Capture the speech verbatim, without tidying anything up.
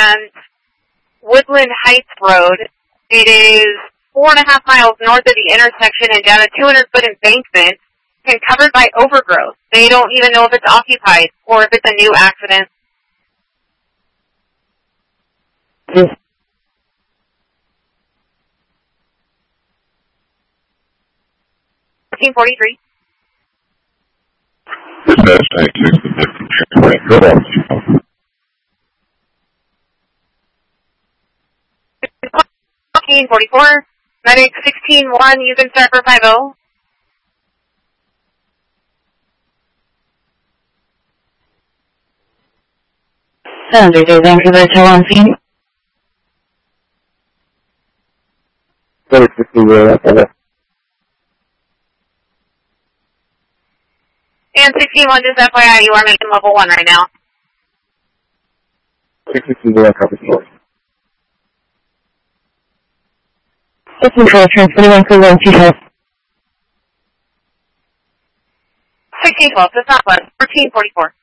and Woodland Heights Road. It is four and a half miles north of the intersection and down a two hundred foot embankment and covered by overgrowth. They don't even know if it's occupied or if it's a new accident. Yes. fourteen forty-three. Dispatch nine six, the right. Go on. fourteen forty-four. Medic sixteen one, you can start for five oh. Saturday, Vancouver to one scene. Medic sixteen one, And sixteen one, just F Y I, you are making level one right now. six sixteen one, copy source. sixteen twelve, transmitting Vancouver and T-Health. sixteen twelve, that's not one. fourteen forty-four.